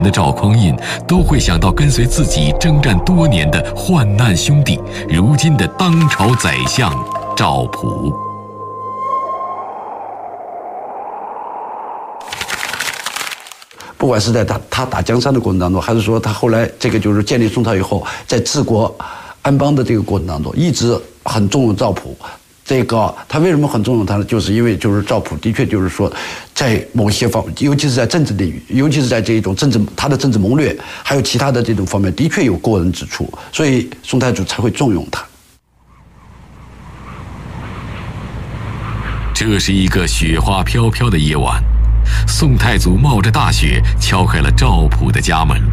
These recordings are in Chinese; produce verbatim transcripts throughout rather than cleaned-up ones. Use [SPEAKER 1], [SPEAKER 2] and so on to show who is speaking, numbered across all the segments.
[SPEAKER 1] 的赵匡胤都会想到跟随自己征战多年的患难兄弟，如今的当朝宰相赵普。
[SPEAKER 2] 不管是在他他打江山的过程当中，还是说他后来这个就是建立宋朝以后，在治国安邦的这个过程当中，一直很重用赵普。这个他为什么很重用他呢？就是因为就是赵普的确就是说，在某些方，尤其是在政治领域，尤其是在这一种政治他的政治谋略，还有其他的这种方面，的确有过人之处，所以宋太祖才会重用他。
[SPEAKER 1] 这是一个雪花飘飘的夜晚，宋太祖冒着大雪敲开了赵普的家门。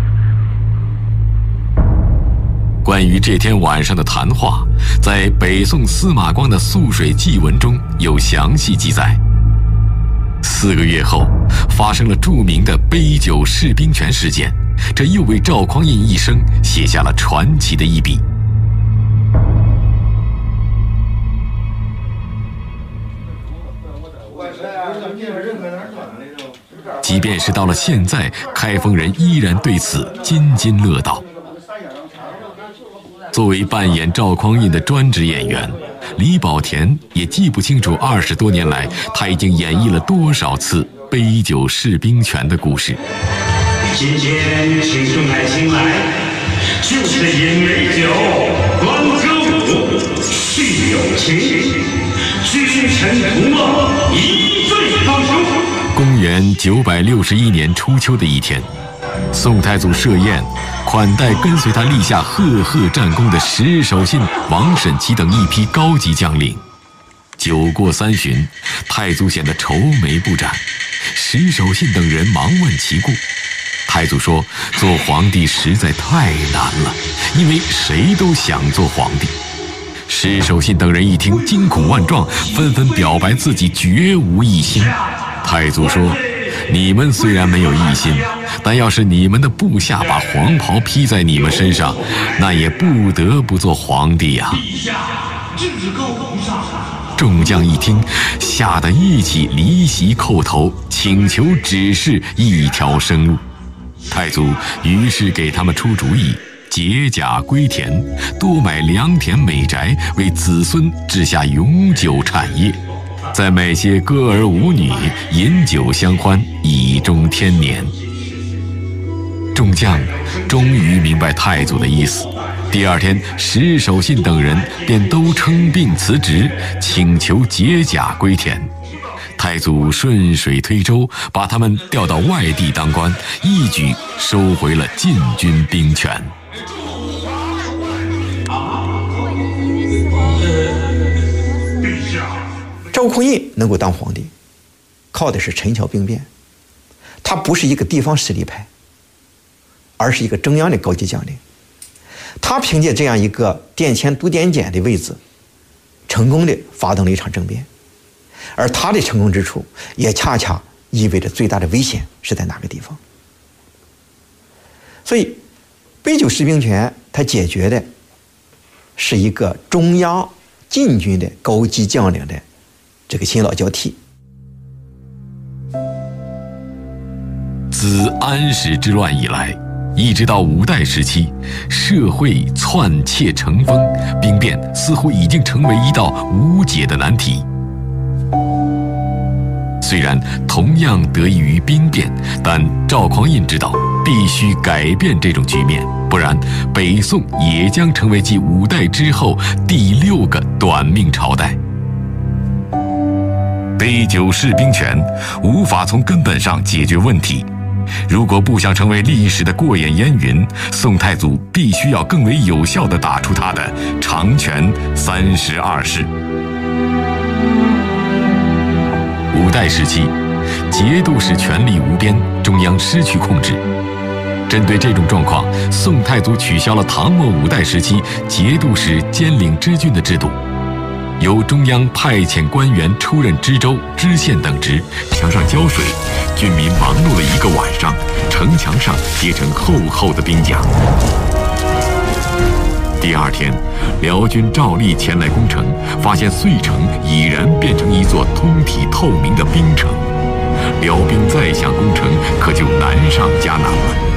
[SPEAKER 1] 关于这天晚上的谈话，在北宋司马光的《素水记文》中有详细记载。四个月后，发生了著名的杯酒释兵权事件，这又为赵匡胤一生写下了传奇的一笔。即便是到了现在，开封人依然对此津津乐道。作为扮演赵匡胤的专职演员，李保田也记不清楚二十多年来他已经演绎了多少次杯酒释兵权的故事。
[SPEAKER 3] 今天请众爱卿来，就是饮美酒，观歌舞，叙友情，君臣图梦，一醉方休。
[SPEAKER 1] 公元九百六十一年初秋的一天，宋太祖设宴款待跟随他立下赫赫战功的十日守信王审期等一批高级将领。酒过三巡，太祖显得愁眉不展，石守信等人忙问其故。太祖说，做皇帝实在太难了，因为谁都想做皇帝。石守信等人一听，惊恐万状，纷纷表白自己绝无一心。太祖说，你们虽然没有异心，但要是你们的部下把黄袍披在你们身上，那也不得不做皇帝呀。众将一听，吓得一起离席叩头，请求指示一条生路。太祖于是给他们出主意，解甲归田，多买良田美宅，为子孙置下永久产业，再买些歌儿舞女，饮酒相欢，以终天年。众将终于明白太祖的意思，第二天，石守信等人便都称病辞职，请求解甲归田。太祖顺水推舟，把他们调到外地当官，一举收回了禁军兵权。
[SPEAKER 4] 赵匡胤能够当皇帝，靠的是陈桥兵变。他不是一个地方实力派，而是一个中央的高级将领。他凭借这样一个殿前都点检的位置，成功的发动了一场政变。而他的成功之处，也恰恰意味着最大的危险是在哪个地方。所以，杯酒释兵权，它解决的是一个中央禁军的高级将领的这个新老交替。
[SPEAKER 1] 自安史之乱以来，一直到五代时期，社会篡窃成风，兵变似乎已经成为一道无解的难题。虽然同样得益于兵变，但赵匡胤知道必须改变这种局面，不然北宋也将成为继五代之后第六个短命朝代。杯酒释兵权无法从根本上解决问题。如果不想成为历史的过眼烟云，宋太祖必须要更为有效地打出他的长拳三十二式。五代时期，节度使权力无边，中央失去控制。针对这种状况，宋太祖取消了唐末五代时期节度使兼领知郡的制度，由中央派遣官员出任知州、知县等职，墙上浇水，军民忙碌了一个晚上，城墙上结成厚厚的兵甲。第二天，辽军照例前来攻城，发现遂城已然变成一座通体透明的冰城。辽兵再想攻城，可就难上加难了。